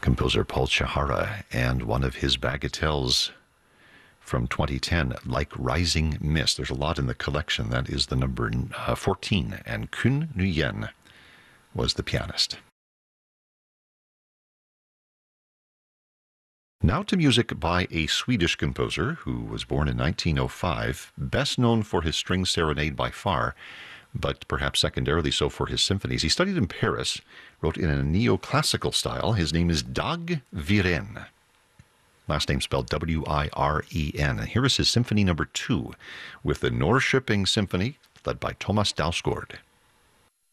Composer Paul Chahara and one of his bagatelles from 2010, Like Rising Mist. There's a lot in the collection. That is the number 14. And Kun Nguyen was the pianist. Now to music by a Swedish composer who was born in 1905, best known for his string serenade by far, but perhaps secondarily so for his symphonies. He studied in Paris, wrote in a neoclassical style. His name is Dag Viren. Last name spelled W-I-R-E-N. And here is his Symphony No. 2 with the Norrköping Symphony, led by Thomas Dausgaard.